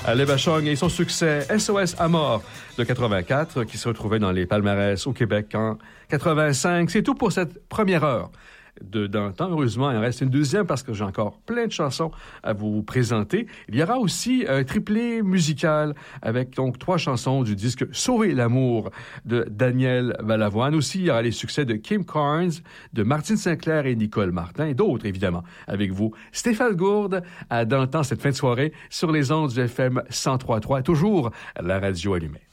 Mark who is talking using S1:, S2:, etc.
S1: Les Bachung et son succès SOS à mort de 84 qui se retrouvait dans les palmarès au Québec en 85. C'est tout pour cette première heure dans le temps. Heureusement, il en reste une deuxième parce que j'ai encore plein de chansons à vous présenter. Il y aura aussi un triplé musical avec donc 3 chansons du disque Sauver l'amour de Daniel Balavoine. Aussi, il y aura les succès de Kim Carnes, de Martine Sinclair et Nicole Martin et d'autres, évidemment, avec vous. Stéphane Gourde dans le temps cette fin de soirée sur les ondes du FM 103.3, toujours la radio allumée.